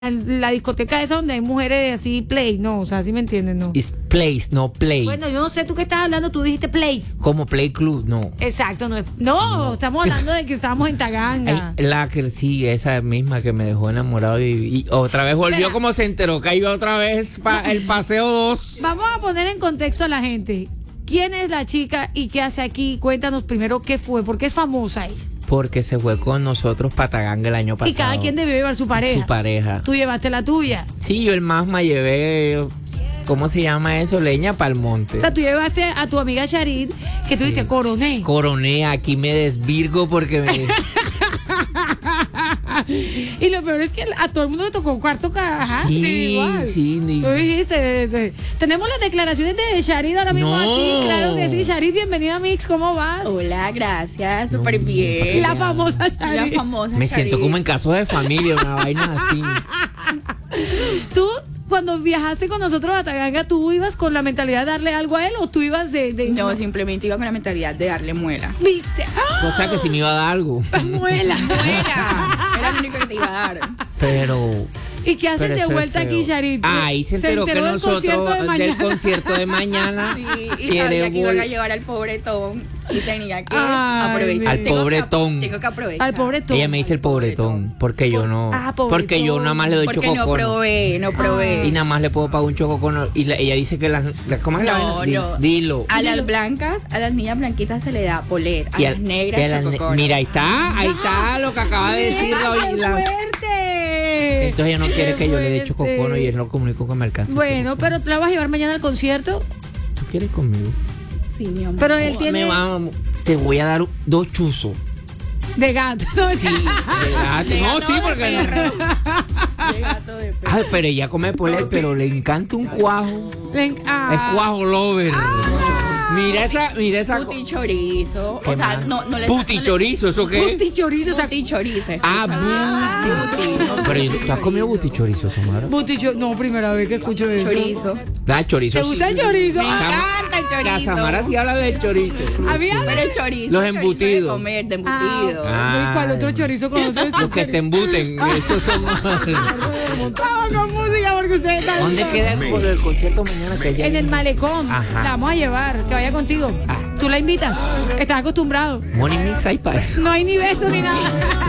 la discoteca esa donde hay mujeres así, play, no, o sea, ¿sí me entienden? No. Es place, no play. Bueno, yo no sé tú qué estás hablando, tú dijiste place. Como play club, no. Exacto, no, estamos hablando de que estábamos en Taganga. La que sí, esa misma que me dejó enamorado y otra vez volvió. Espera. Como se enteró que iba otra vez el paseo 2. Vamos a poner en contexto a la gente. ¿Quién es la chica y qué hace aquí? Cuéntanos primero qué fue, porque es famosa ella. Porque se fue con nosotros para Taganga el año pasado. Y cada quien debió llevar su pareja. Su pareja. Tú llevaste la tuya. Sí, yo el más me llevé, ¿cómo se llama eso? Leña pa'l monte. O sea, tú llevaste a tu amiga Charit, que tú dijiste coroné. Coroné, aquí me desvirgo porque me... Y lo peor es que a todo el mundo le tocó cuarto caja. Sí, igual. sí. Tú dijiste, tenemos las declaraciones de Charit ahora mismo No. aquí. Claro que sí. Charit, bienvenida a Mix, ¿cómo vas? Hola, gracias, súper bien. La famosa Charit. La famosa Me siento Charit. como en caso de familia, una vaina así. Tú, cuando viajaste con nosotros a Taganga, ¿tú ibas con la mentalidad de darle algo a él o tú ibas de No, simplemente iba con la mentalidad de darle muela. ¿Viste? ¡Ah! O sea que si me iba a dar algo. Muela. Muela. Era lo único que te iba a dar. Pero... ¿Y qué haces Pero de eso es vuelta feo. aquí, Charit? Ahí se enteró que del nosotros concierto de del mañana. concierto de mañana Sí, y quiere sabía que iban a vol- llevar al pobre Tom y tenía que Ay, aprovechar. al pobre Tom. Tengo que aprovechar. Al pobre Tom. Ella me dice el pobretón, porque yo no, Pobretón. porque yo nada más le doy Porque no chococono probé, no probé. y nada más le puedo pagar un chococono y ella dice que ¿cómo es la No, vaina? no. Dilo. A las blancas, a las niñas blanquitas se le da poler, a Y las negras y a las chococono. mira, ahí está lo que acaba de decir ¡Qué fuerte! Entonces ella no quiere ¡Qué que yo le dé fuerte! chococono y es lo único que me alcanza. Bueno, pero ¿te la vas a llevar mañana al concierto? ¿Tú quieres conmigo? Sí, mi amor. Pero él tiene Te voy a dar 2 chuzos. de gato. Sí, de gato. De No, gato sí, de porque perro. De gato de perro. Ay, pero ella come poler, pero le encanta un cuajo. Es cuajo lover. Mira esa. Puti chorizo. ¿Qué O sea, más? no le Puti chorizo, ¿eso qué? Puti chorizo, o sea, Puti chorizo. Ah, buti. Pero ¿tú has comido buti chorizo, Samara? no, primera vez que escucho eso. Chorizo. Ah, chorizo. ¿Te gusta el chorizo? Me encanta el chorizo. La Samara sí habla de chorizo. A mí habla- Pero el chorizo. Los el chorizo embutidos. De comer, de embutido. Ah. ¿Y cuál otro chorizo conoces? Los que te embuten, esos son más. Vamos con música porque ustedes están... ¿Dónde queda el concierto mañana que ella? En el malecón. Ajá. La vamos a llevar, que vaya contigo. Tú la invitas. Estás acostumbrado. Money Mix hay para eso. No hay ni beso ni nada.